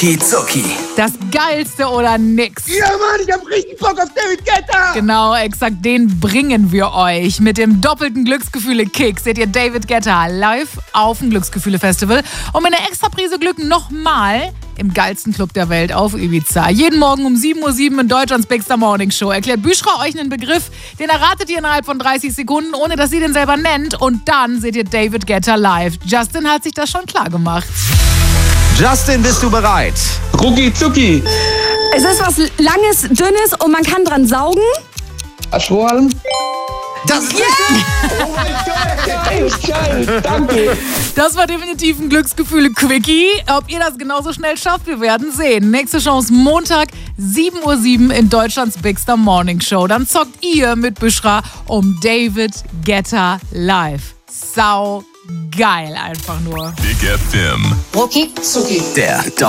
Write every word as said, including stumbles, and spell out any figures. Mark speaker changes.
Speaker 1: Rucki Zucki.
Speaker 2: Das Geilste oder nix?
Speaker 3: Ja, Mann, ich hab richtig Bock auf David Guetta.
Speaker 2: Genau, exakt den bringen wir euch. Mit dem doppelten Glücksgefühle-Kick seht ihr David Guetta live auf dem Glücksgefühle-Festival. Und mit einer extra Prise Glück nochmal im geilsten Club der Welt auf Ibiza. Jeden Morgen um sieben Uhr sieben in Deutschlands Big Star Morning Show erklärt Büschra euch einen Begriff, den erratet ihr innerhalb von dreißig Sekunden, ohne dass ihr den selber nennt. Und dann seht ihr David Guetta live. Justin hat sich das schon klar gemacht.
Speaker 1: Justin, bist du bereit?
Speaker 3: Rucki Zucki.
Speaker 4: Es ist was Langes, Dünnes und man kann dran saugen.
Speaker 3: Strohhalm.
Speaker 1: Das ist
Speaker 3: Oh mein Gott, geil, geil, danke.
Speaker 2: Das war definitiv ein Glücksgefühle-Quickie. Ob ihr das genauso schnell schafft, wir werden sehen. Nächste Chance Montag, sieben Uhr sieben in Deutschlands Big Star Morning Show. Dann zockt ihr mit Büschra um David Guetta live. Sau geil einfach nur.
Speaker 5: Big F M.
Speaker 1: Rucki Zucki. Der